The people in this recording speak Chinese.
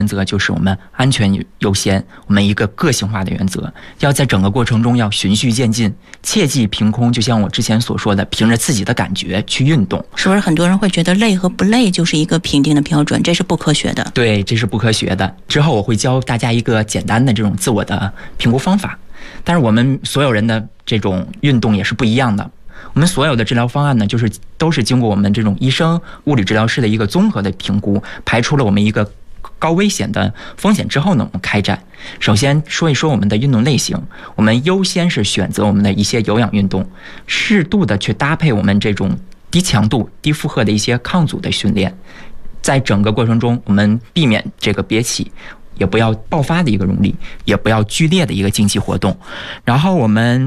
原则就是我们安全优先，我们一个个性化的原则，要在整个过程中要循序渐进，切忌凭空，就像我之前所说的，凭着自己的感觉去运动。 是不是很多人会觉得累和不累就是一个评定的标准？这是不科学的。 对，这是不科学的。之后我会教大家一个简单的这种自我的评估方法，但是我们所有人的这种运动也是不一样的。我们所有的治疗方案呢，都是经过我们这种医生、物理治疗师的一个综合的评估，排除了我们一个高危险的风险之后呢，我们开展。首先说一说我们的运动类型，我们优先是选择我们的一些有氧运动，适度的去搭配我们这种低强度、低负荷的一些抗阻的训练。在整个过程中，我们避免这个憋气，也不要爆发的一个用力，也不要剧烈的一个竞技活动。然后我们